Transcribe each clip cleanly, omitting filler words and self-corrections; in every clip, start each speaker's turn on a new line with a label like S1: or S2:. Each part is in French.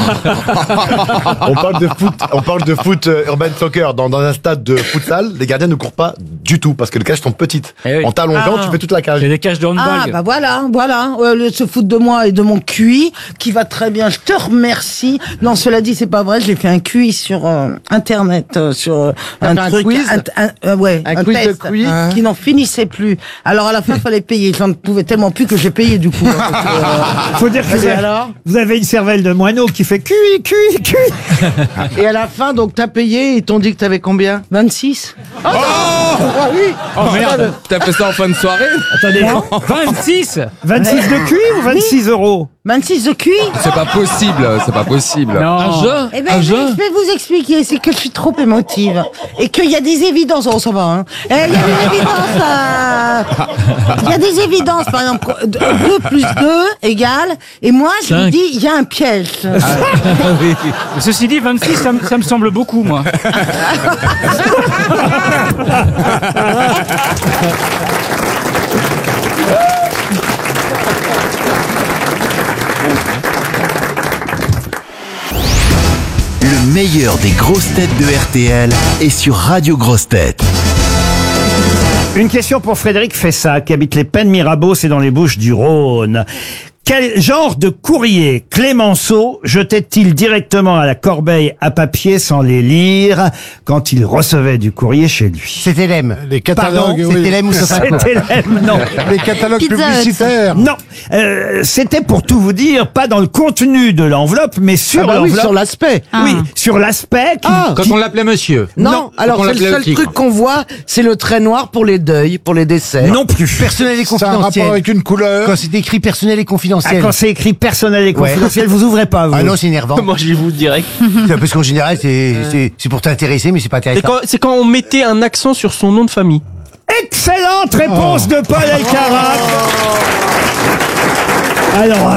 S1: On parle de foot urban soccer. Dans un stade de futsal, les gardiens ne courent pas du tout parce que les cages sont petites.
S2: Eh oui.
S1: En t'allongeant, tu fais toute la cage.
S2: J'ai des cages de handball.
S3: Ah bah voilà. Se foutre de moi et de mon QI qui va très bien. Je te remercie. Non, cela dit, c'est pas vrai. J'ai fait un QI sur internet, sur un truc,
S4: quiz
S3: un
S4: quiz
S3: test
S4: de quiz
S3: qui n'en finissait plus. Alors à la fin, fallait payer. J'en pouvais tellement plus que j'ai payé du coup.
S5: Faut dire que vous avez une cervelle de moineau qui fait QI.
S4: Et à la fin, donc, t'as payé, ils t'ont dit que t'avais combien?
S3: 26.
S4: Ah oui.
S2: Oh merde.
S6: T'as fait ça en fin de soirée?
S5: Attendez,
S2: 26
S5: 26 de QI ou 26 euros?
S3: 26 de QI.
S6: C'est pas possible.
S2: Non.
S6: Un jeu?
S3: Eh ben, je vais vous expliquer, c'est que je suis trop émotive et qu'il y a des évidences. Oh, ça va, hein. Il y a des évidences. Il y a des évidences, par exemple, 2 plus 2 égale. Et moi, je vous dis, il y a un piège.
S2: Oui. Ceci dit, 26, ça me semble beaucoup, moi.
S7: Le meilleur des grosses têtes de RTL est sur Radio Grosses Têtes.
S5: Une question pour Frédéric Fessa, qui habite les Pennes Mirabeau, c'est dans les Bouches-du-Rhône. Quel genre de courrier Clémenceau jetait-il directement à la corbeille à papier sans les lire quand il recevait du courrier chez lui?
S1: C'était l'EM.
S8: Les catalogues,
S1: C'était l'EM ou
S5: C'était l'EM, non.
S8: Les catalogues
S9: Pizza Hut.
S8: publicitaires.
S5: Non, c'était pour tout vous dire, pas dans le contenu de l'enveloppe, mais sur
S4: Ah bah oui,
S5: l'enveloppe.
S4: sur l'aspect.
S5: Oui, sur l'aspect.
S6: Quand on l'appelait monsieur.
S4: Non, alors
S6: on
S4: c'est le
S6: l'appelait
S4: seul
S6: le tigre.
S4: truc qu'on voit, c'est le trait noir pour les deuils, pour les décès.
S5: Non plus.
S1: Personnel et
S8: Ça a un rapport
S1: confidentiel.
S8: avec une couleur.
S1: Quand c'est écrit personnel et
S5: Ah,
S1: confidentiel.
S5: quand c'est écrit personnel et confidentiel, vous ouvrez pas, vous.
S1: Ah non, c'est énervant.
S10: Moi, je vais vous direct.
S1: Parce qu'en général, c'est pour t'intéresser, mais c'est pas intéressant.
S10: C'est quand on mettait un accent sur son nom de famille.
S5: Excellente réponse de Paul Elkarat. Alors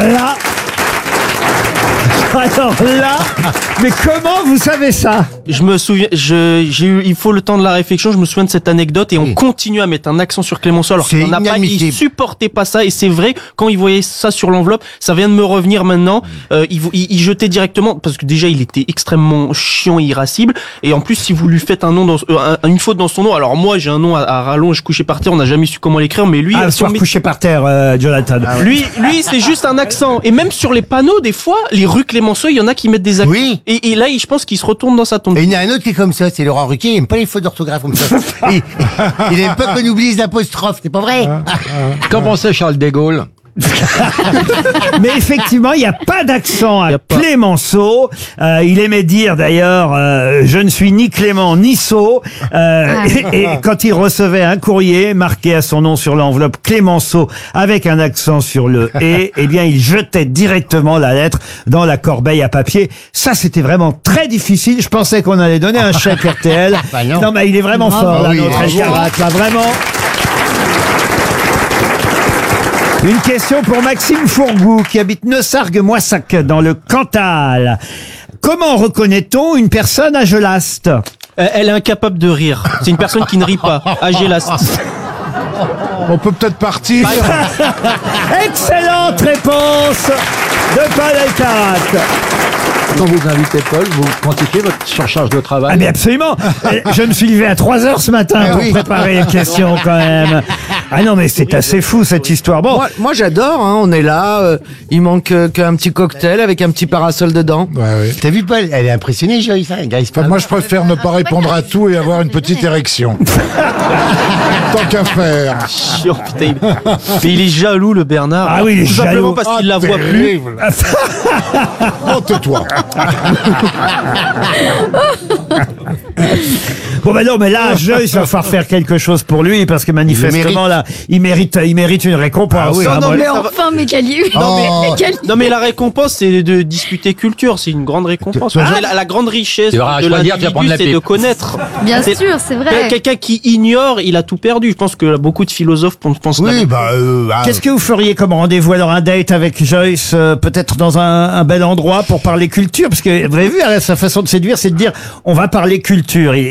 S5: là, mais comment vous savez ça?
S10: Je me souviens, il faut le temps de la réflexion, je me souviens de cette anecdote et on continue à mettre un accent sur Clémenceau alors
S1: C'est
S10: qu'on n'a pas, il
S1: inadmissible.
S10: supportait pas ça et c'est vrai, quand il voyait ça sur l'enveloppe, ça vient de me revenir maintenant, il jetait directement, parce que déjà il était extrêmement chiant et irascible et en plus si vous lui faites un nom une faute dans son nom, alors moi j'ai un nom à rallonge couché par terre, on n'a jamais su comment l'écrire, mais lui,
S5: Le soir couché par terre, Jonathan.
S10: lui c'est juste un accent et même sur les panneaux des fois, les rues Clémenceau, il y en a qui mettent des accents.
S1: Oui.
S10: Et là, je pense qu'il se retourne dans sa tombe.
S1: Et il y en a un autre qui est comme ça, c'est Laurent Ruquier, il aime pas les fautes d'orthographe comme ça. Il aime pas qu'on oublie les apostrophes, c'est pas vrai?
S6: Qu'en pensait Charles de Gaulle?
S5: Mais effectivement, il n'y a pas d'accent à
S10: Y a pas.
S5: Clémenceau. Il aimait dire d'ailleurs, je ne suis ni Clément ni Sceau. Et quand il recevait un courrier marqué à son nom sur l'enveloppe Clémenceau avec un accent sur le et, eh bien, il jetait directement la lettre dans la corbeille à papier. Ça, c'était vraiment très difficile. Je pensais qu'on allait donner un chèque RTL.
S1: Bah non.
S5: Mais il est vraiment fort, là,
S1: oui,
S5: notre
S1: bravo.
S5: Elkarat, là, vraiment. Une question pour Maxime Fourgou, qui habite Neussargues-Moissac, dans le Cantal. Comment reconnaît-on une personne à gelaste?
S10: Elle est incapable de rire. C'est une personne qui ne rit pas. Agélaste.
S8: On peut peut-être partir.
S5: Excellente réponse de Paul Elkarat.
S11: Quand vous invitez Paul, vous quantifiez votre surcharge de travail.
S5: Ah mais absolument. Je me suis levé à 3h ce matin pour préparer les questions quand même. Ah non mais c'est assez fou cette histoire. Bon,
S4: Moi j'adore, hein, on est là, il manque qu'un petit cocktail avec un petit parasol dedans.
S8: Ouais.
S1: T'as vu Paul? Elle est impressionnée, Joyce, hein, elle gagne pas.
S8: Moi, je préfère ne pas répondre à tout et avoir une petite érection. Tant qu'à faire.
S10: Chiant, putain. Mais il est jaloux, le Bernard.
S5: Ah oui, il est
S10: Tout simplement
S5: jaloux.
S10: parce qu'il la voit plus.
S8: Terrible. Oh, tais-toi.
S5: bon ben non mais là, Joyce va falloir faire quelque chose pour lui parce que manifestement là, il mérite une récompense.
S1: Ah oui.
S5: hein, moi.
S9: Mais enfin, mais quel
S10: Non mais la récompense c'est de discuter culture, c'est une grande récompense. Mais la grande richesse
S6: Tu vas
S10: de
S6: choisir, tu vas prendre
S10: l'individu
S6: la
S10: c'est
S6: pipe.
S10: de connaître.
S9: Bien sûr, c'est vrai.
S10: Quelqu'un qui ignore, il a tout perdu. Je pense que beaucoup de philosophes pensent
S1: Oui,
S5: Qu'est-ce que vous feriez comme rendez-vous alors, un date avec Joyce, peut-être dans un bel endroit pour parler culture, parce que vous avez vu sa façon de séduire, c'est de dire on va parler culture. Il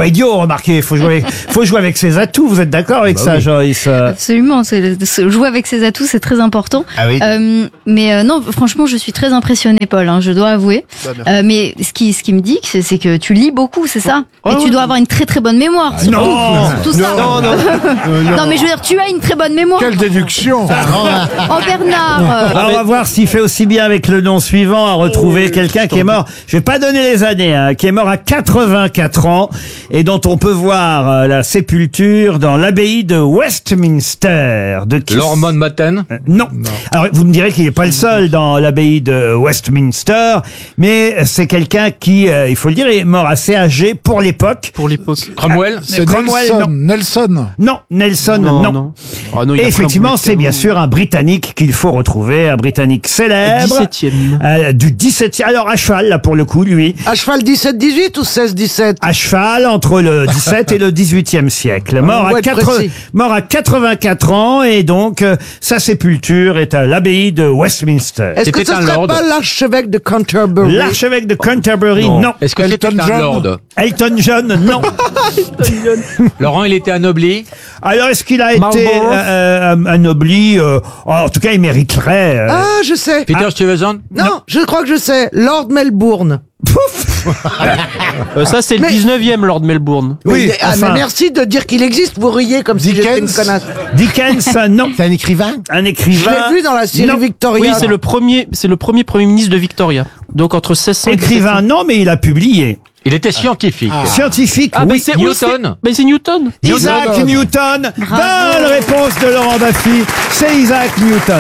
S5: pas idiot, remarquez. Faut jouer avec ses atouts. Vous êtes d'accord avec ça, Joyce?
S9: Absolument, jouer avec ses atouts, c'est très important.
S1: Ah oui.
S9: Mais non, franchement, je suis très impressionnée, Paul, je dois avouer. Mais ce qui me dit, c'est que tu lis beaucoup, c'est ça? Et tu dois avoir une très très bonne mémoire.
S5: Non.
S9: Tout ça. Non, mais je veux dire, tu as une très bonne mémoire.
S8: Quelle déduction!
S9: Oh, Bernard.
S5: Alors, on va voir s'il fait aussi bien avec le nom suivant, à retrouver quelqu'un qui est mort. Je vais pas donner les années, qui est mort à 84 ans et dont on peut voir la sépulture dans l'abbaye de Westminster. De qui?
S6: Lord Mountbatten.
S5: Non. Alors, vous me direz qu'il n'est pas le seul dans l'abbaye de Westminster, mais c'est quelqu'un qui, il faut le dire, est mort assez âgé pour l'époque.
S10: Pour l'époque.
S6: Cromwell.
S8: C'est
S5: Cromwell,
S8: Nelson.
S5: Non, Nelson, non.
S10: Ah non, il y
S5: Et
S10: a
S5: effectivement,
S10: plein de
S5: c'est bien sûr un Britannique qu'il faut retrouver, un Britannique célèbre.
S10: 17e.
S5: Du 17e. Alors, à cheval, là, pour le coup, lui.
S4: À cheval 17-18 ou 16-17?
S5: À cheval entre le 17 et le 18e siècle. Mort
S4: faut
S5: à,
S4: être précis.
S5: mort à 84 ans et donc sa sépulture est à l'abbaye de Westminster.
S4: Est-ce que
S6: C'était
S4: ce
S6: un
S4: serait
S6: lord.
S4: pas l'archevêque de Canterbury?
S5: L'archevêque de Canterbury, non.
S6: Est-ce que c'était
S8: Elton
S6: un
S8: John.
S6: lord?
S5: Elton John, non.
S6: Laurent, il était anobli.
S5: Alors, est-ce qu'il a été
S10: Marlborough
S5: anobli en tout cas, il mériterait.
S4: Ah, je sais.
S6: Peter Stuyvesant.
S4: Non, je crois que je sais. Lord Melbourne.
S10: Ça, c'est le
S4: Mais-
S10: 19e, Lord Melbourne.
S5: Oui,
S4: mais
S5: enfin,
S4: merci de dire qu'il existe. Vous riez comme si j'étais une connasse.
S5: Dickens, non.
S1: C'est un écrivain?
S5: Un
S4: Je
S5: écrivain.
S4: l'ai vu dans la série
S5: Non.
S4: Victoria.
S10: Oui, c'est le premier premier ministre de Victoria. Donc entre 1600 et
S5: Écrivain, non, mais il a publié.
S6: Il était scientifique.
S5: Scientifique,
S10: Ah,
S5: oui.
S10: c'est
S6: Newton.
S10: Mais c'est Newton.
S5: Isaac Newton. Bonne réponse de Laurent Baffy. C'est Isaac Newton.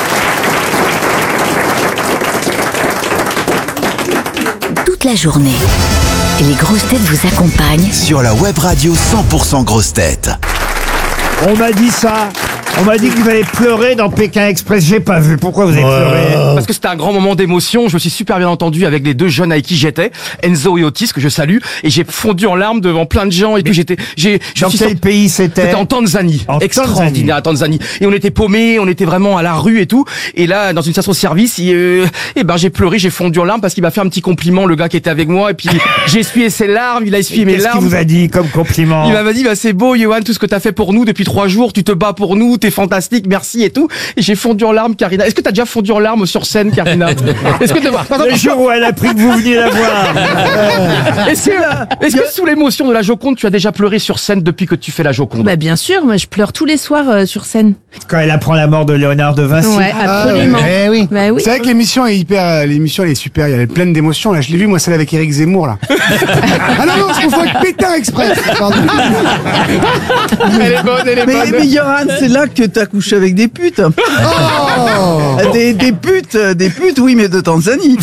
S12: Toute la journée, les grosses têtes vous accompagnent
S7: Sur la web radio 100% grosses têtes.
S5: On m'a dit ça. On m'a dit que vous allez pleurer dans Pékin Express. J'ai pas vu. Pourquoi vous avez pleuré?
S13: Parce que c'était un grand moment d'émotion. Je me suis super bien entendu avec les deux jeunes avec qui j'étais, Enzo et Otis, que je salue, et j'ai fondu en larmes devant plein de gens et tout.
S5: Dans quel pays c'était?
S13: C'était en Tanzanie.
S5: En
S13: Extraordinaire, à Tanzanie. Et on était paumés, on était vraiment à la rue et tout. Et là, dans une station-service, j'ai pleuré, j'ai fondu en larmes parce qu'il m'a fait un petit compliment, le gars qui était avec moi. Et puis, j'ai essuyé ses larmes, il a essuyé mes
S5: Qu'est-ce
S13: larmes.
S5: qu'il vous a dit comme compliment?
S13: Il m'a dit, c'est beau, Johan, tout ce que t'as fait pour nous depuis 3 jours, tu te bats pour nous, t'es fantastique, merci et tout. Et j'ai fondu en larmes, Karina. Est-ce que t'as déjà fondu en larmes sur scène, Karina? Est-ce que
S5: Le jour où elle a appris que vous veniez la voir.
S13: Est-ce que sous l'émotion de la Joconde, tu as déjà pleuré sur scène depuis que tu fais la Joconde?
S14: Bah bien sûr, moi je pleure tous les soirs sur scène.
S5: Quand elle apprend la mort de Léonard de Vinci.
S14: Ouais, absolument.
S1: Eh oui.
S14: Bah oui.
S15: C'est vrai que l'émission est super, il y a pleine d'émotions. Là, je l'ai vu, moi, celle avec Éric Zemmour, là. Ah non, je confonds avec Pétain Express. Pardon.
S13: Elle est bonne, elle est bonne.
S4: Mais Yoran, c'est là que t'as couché avec des putes.
S15: Oh
S4: Des putes, oui, mais de Tanzanie.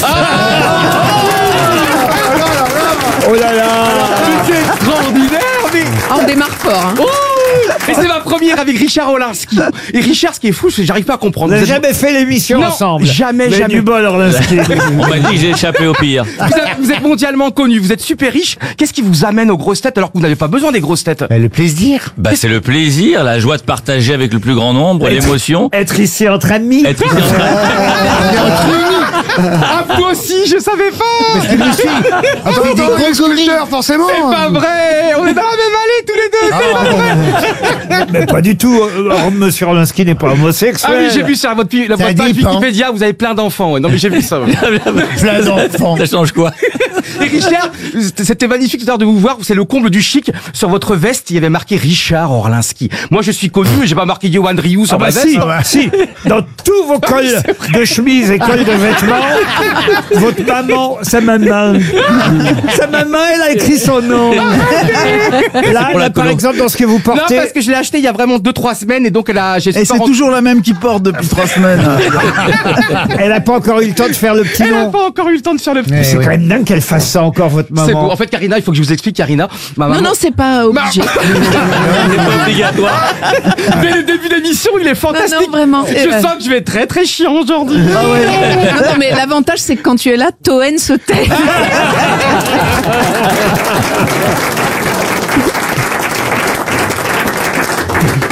S5: Oh là là.
S13: C'est extraordinaire, mais...
S14: On démarre fort. Hein.
S13: Et c'est ma première avec Richard Orlinski. Et Richard, ce qui est fou, c'est que j'arrive pas à comprendre.
S5: Vous n'avez jamais fait l'émission
S13: Non,
S5: ensemble?
S13: jamais,
S5: Vous avez
S13: jamais.
S5: du bol, Orlinski.
S16: On m'a dit que j'ai échappé au pire.
S13: Vous êtes mondialement connu, vous êtes super riche. Qu'est-ce qui vous amène aux grosses têtes alors que vous n'avez pas besoin des grosses têtes?
S1: Le plaisir.
S16: Bah, c'est le plaisir, la joie de partager avec le plus grand nombre, l'émotion.
S5: Être ici entre amis.
S16: Être ici en train
S13: Ah, vous aussi, je savais pas.
S1: Parce que monsieur, il fait des grosses conneries.
S15: Forcément.
S13: C'est pas vrai. On est dans la même allée tous les deux. C'est pas vrai.
S5: Mais pas du tout. Monsieur Orlinski n'est pas homosexuel.
S13: Ah oui, j'ai vu sur votre page Wikipédia, vous avez plein d'enfants. Ouais. Non mais j'ai vu ça. Ouais.
S1: Plein d'enfants.
S16: Ça change quoi?
S13: Et Richard, c'était magnifique tout à l'heure de vous voir. C'est le comble du chic. Sur votre veste, il y avait marqué Richard Orlinski. Moi, je suis connu, mais j'ai pas marqué Johan Rioux sur ma veste.
S5: Si, dans tous vos cols de chemise et cols de vêtements, votre maman, sa maman, elle a écrit son nom. Là, par exemple, dans ce que vous portez.
S13: Non, parce que je l'ai acheté il y a vraiment 2-3 semaines et donc
S4: Et c'est toujours la même qui porte depuis 3 semaines.
S5: Elle n'a pas encore eu le temps de faire le petit
S13: Elle n'a
S5: nom.
S13: pas encore eu le temps de faire le petit.
S5: C'est quand même dingue qu'elle fasse ça encore, votre maman.
S13: C'est beau. En fait, Karina, il faut que je vous explique, Karina. Ma maman...
S14: Non, c'est pas obligé.
S16: C'est pas obligatoire.
S13: Dès le début d'émission, il est fantastique.
S14: Non, vraiment.
S13: Je sens que je vais être très très chiant aujourd'hui.
S14: Non, mais l'avantage, c'est que quand tu es là, Toen se tait.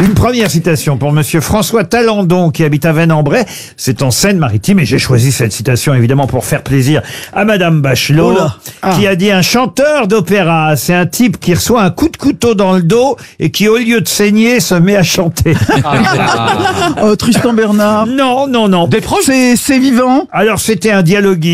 S5: Une première citation pour monsieur François Talandon qui habite à Vennes-en-Bray. C'est en Seine-Maritime et j'ai choisi cette citation évidemment pour faire plaisir à madame Bachelot qui a dit: un chanteur d'opéra, c'est un type qui reçoit un coup de couteau dans le dos et qui au lieu de saigner se met à chanter.
S17: Tristan Bernard.
S5: Non.
S17: C'est vivant.
S5: Alors c'était un dialogue